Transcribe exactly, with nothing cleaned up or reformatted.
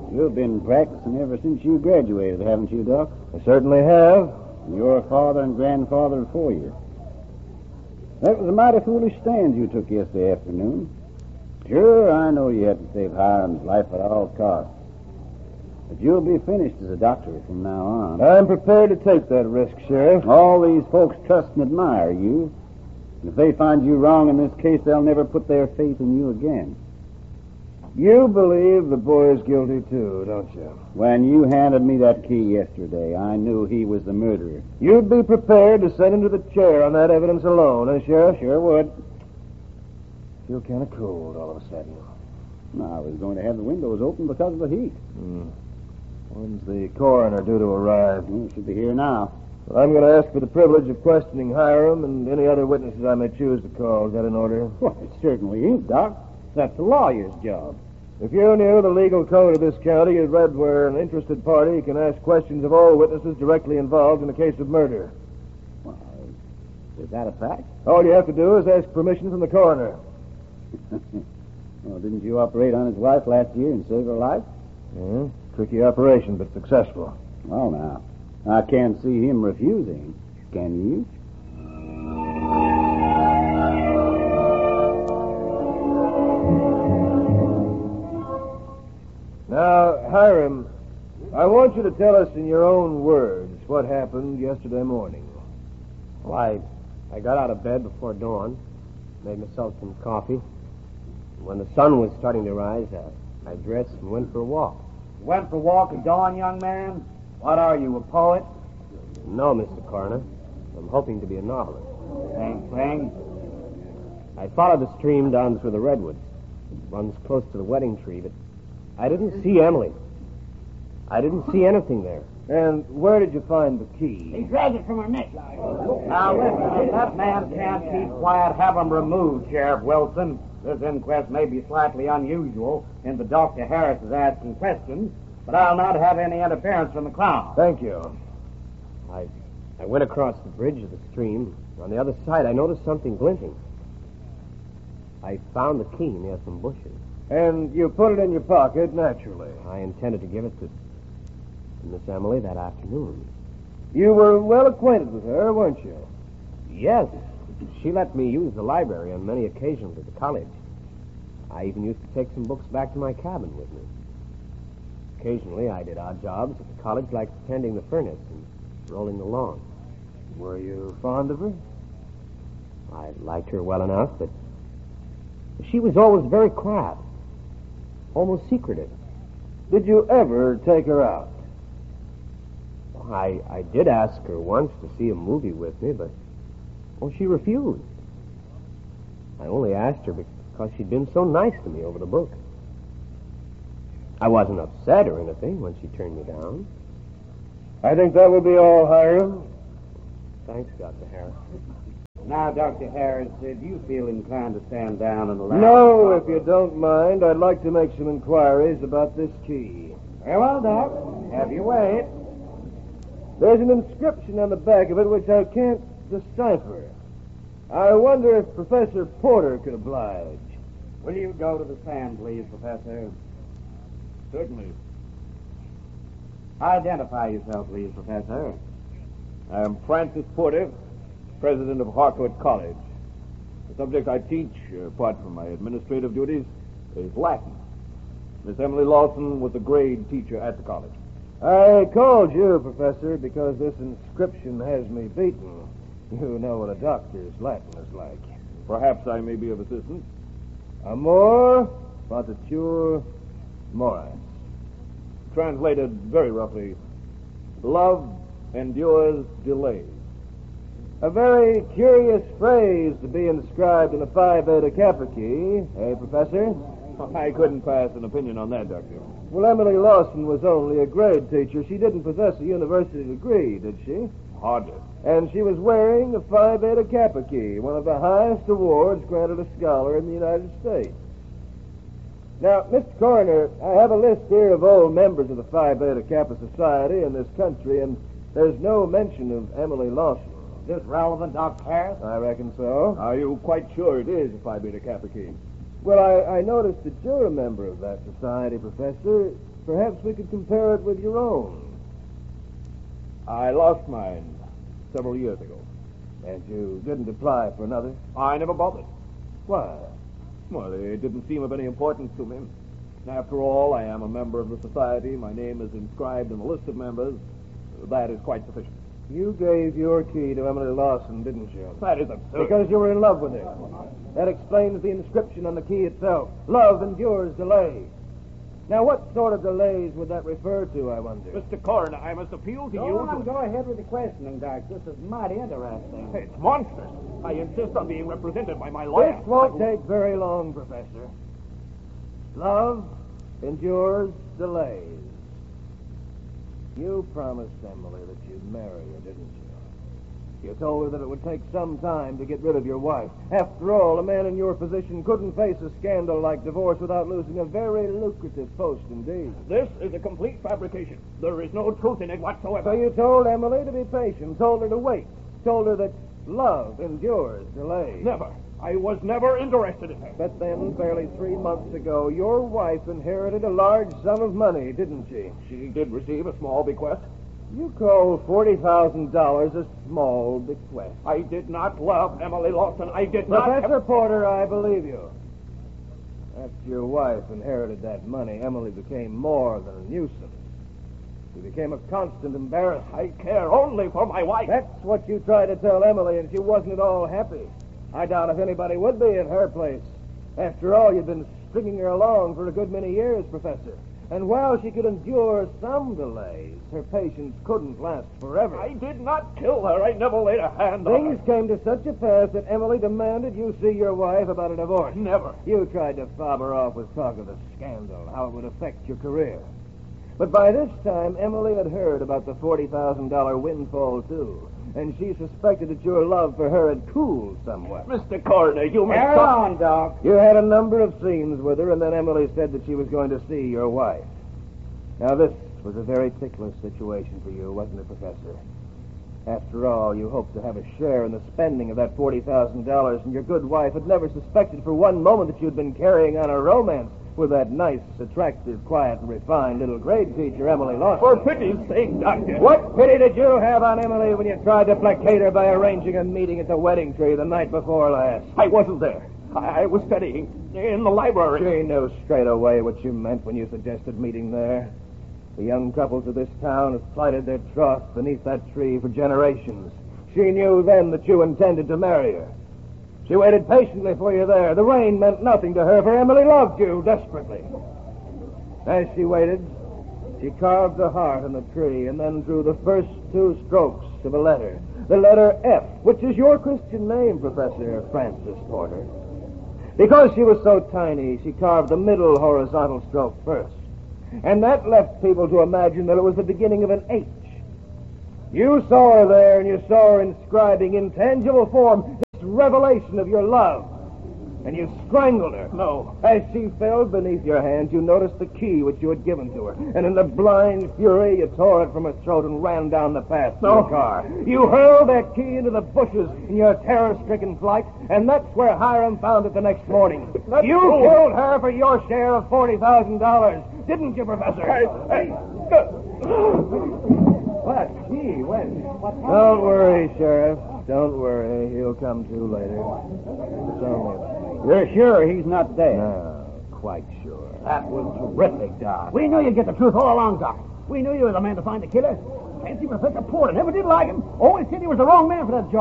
You've been practicing ever since you graduated, haven't you, Doc? I certainly have. Your father and grandfather before you. That was a mighty foolish stand you took yesterday afternoon. Sure, I know you had to save Hiram's life at all costs. But you'll be finished as a doctor from now on. I'm prepared to take that risk, Sheriff. All these folks trust and admire you. And if they find you wrong in this case, they'll never put their faith in you again. You believe the boy is guilty, too, don't you? When you handed me that key yesterday, I knew he was the murderer. You'd be prepared to send him to the chair on that evidence alone, eh, Sheriff? Sure would. Feel kind of cold all of a sudden. I was going to have the windows open because of the heat. Hmm. When's the coroner due to arrive? He should be here now. Well, I'm going to ask for the privilege of questioning Hiram and any other witnesses I may choose to call. Is that in order? Well, it certainly is, Doc. That's the lawyer's job. If you knew the legal code of this county, you'd read where an interested party can ask questions of all witnesses directly involved in a case of murder. Well, is that a fact? All you have to do is ask permission from the coroner. Well, didn't you operate on his wife last year and save her life? Yeah, tricky operation, but successful. Well, now, I can't see him refusing. Can you? Now, Hiram, I want you to tell us in your own words what happened yesterday morning. Well, I, I got out of bed before dawn, made myself some coffee. When the sun was starting to rise, I, I dressed and went for a walk. You went for a walk at dawn, young man? What are you, a poet? No, Mister Coroner. I'm hoping to be a novelist. Same thing. I followed the stream down through the redwoods. It runs close to the wedding tree, but I didn't see Emily. I didn't see anything there. And where did you find the key? He dragged it from her neck. Now, listen, if that man can't keep quiet, have him removed, Sheriff Wilson. This inquest may be slightly unusual in that Doctor Harris is asking questions, but I'll not have any interference from the Crown. Thank you. I, I went across the bridge of the stream. On the other side, I noticed something glinting. I found the key near some bushes. And you put it in your pocket, naturally. I intended to give it to, to Miss Emily that afternoon. You were well acquainted with her, weren't you? Yes. She let me use the library on many occasions at the college. I even used to take some books back to my cabin with me. Occasionally, I did odd jobs at the college, like tending the furnace and rolling the lawn. Were you fond of her? I liked her well enough, but she was always very quiet, almost secretive. Did you ever take her out? I, I did ask her once to see a movie with me, but well, she refused. I only asked her because she'd been so nice to me over the book. I wasn't upset or anything when she turned me down. I think that will be all, Hiram. Thanks, Doctor Harris. Now, Doctor Harris, uh, do you feel inclined to stand down and allow... No, if you don't mind, I'd like to make some inquiries about this key. Very well, Doc. Have your way. There's an inscription on the back of it which I can't decipher. I wonder if Professor Porter could oblige. Will you go to the stand, please, Professor? Certainly. Identify yourself, please, Professor. I am Francis Porter, president of Harcourt College. The subject I teach, uh, apart from my administrative duties, is Latin. Miss Emily Lawson was a grade teacher at the college. I called you, Professor, because this inscription has me beaten. You know what a doctor's Latin is like. Perhaps I may be of assistance. Amor patitur moris. Translated very roughly, love endures delays. A very curious phrase to be inscribed in a Phi Beta Kappa key, eh, Professor? I couldn't pass an opinion on that, Doctor. Well, Emily Lawson was only a grade teacher. She didn't possess a university degree, did she? Hardly. And she was wearing a Phi Beta Kappa key, one of the highest awards granted a scholar in the United States. Now, Mister Coroner, I have a list here of all members of the Phi Beta Kappa Society in this country, and there's no mention of Emily Lawson. Is this relevant, Doctor Harris? I reckon so. Are you quite sure it is a Phi Beta Kappa key? Well, I, I noticed that you're a member of that society, Professor. Perhaps we could compare it with your own. I lost mine several years ago. And you didn't apply for another? I never bothered. Why? Well, it didn't seem of any importance to me. After all, I am a member of the society. My name is inscribed in the list of members. That is quite sufficient. You gave your key to Emily Lawson, didn't you? That is absurd. Because you were in love with her. That explains the inscription on the key itself. Love endures delay. Now, what sort of delays would that refer to, I wonder? Mister Coroner, I must appeal to Go you on, to... go ahead with the questioning, Doc. This is mighty interesting. It's monstrous. I insist on being represented by my lawyer. This won't take very long, Professor. Love endures delays. You promised Emily that you'd marry her, didn't you? You told her that it would take some time to get rid of your wife. After all, a man in your position couldn't face a scandal like divorce without losing a very lucrative post indeed. This is a complete fabrication. There is no truth in it whatsoever. So you told Emily to be patient, told her to wait, told her that love endures delay. Never. I was never interested in her. But then, barely three months ago, your wife inherited a large sum of money, didn't she? She did receive a small bequest. You call forty thousand dollars a small bequest. I did not love Emily Lawson. I did not... Professor Porter, I believe you. After your wife inherited that money, Emily became more than a nuisance. She became a constant embarrassment. I care only for my wife. That's what you tried to tell Emily, and she wasn't at all happy. I doubt if anybody would be in her place. After all, you'd been stringing her along for a good many years, Professor. And while she could endure some delays, her patience couldn't last forever. I did not kill her. I never laid a hand on Things her. came to such a pass that Emily demanded you see your wife about a divorce. Never. You tried to fob her off with talk of the scandal, how it would affect your career. But by this time, Emily had heard about the forty thousand dollars windfall, too. And she suspected that your love for her had cooled somewhat. Mister Coroner, you must... Carry on, Doc. You had a number of scenes with her, and then Emily said that she was going to see your wife. Now, this was a very ticklish situation for you, wasn't it, Professor? After all, you hoped to have a share in the spending of that forty thousand dollars, and your good wife had never suspected for one moment that you'd been carrying on a romance with that nice, attractive, quiet, and refined little grade teacher, Emily Lawson. For pity's sake, Doctor. What pity did you have on Emily when you tried to placate her by arranging a meeting at the wedding tree the night before last? I wasn't there. I, I was studying in the library. She knew straight away what you meant when you suggested meeting there. The young couples of this town have plighted their troth beneath that tree for generations. She knew then that you intended to marry her. She waited patiently for you there. The rain meant nothing to her, for Emily loved you desperately. As she waited, she carved a heart on the tree and then drew the first two strokes of a letter. The letter F, which is your Christian name, Professor Francis Porter. Because she was so tiny, she carved the middle horizontal stroke first. And that left people to imagine that it was the beginning of an H. You saw her there, and you saw her inscribing in tangible form this revelation of your love. And you strangled her. No. As she fell beneath your hand, you noticed the key which you had given to her. And in the blind fury, you tore it from her throat and ran down the path to No. your car. You hurled that key into the bushes in your terror-stricken flight, and that's where Hiram found it the next morning. That's you true. killed her for your share of forty thousand dollars, didn't you, Professor? Hey, hey. What? Gee, when? Don't worry, Sheriff. Don't worry. He'll come to later. It's only... You're sure he's not dead? No, quite sure. That was terrific, Doc. We knew you'd get the truth all along, Doc. We knew you were the man to find the killer. Fancy Professor Porter. Never did like him. Always said he was the wrong man for that job.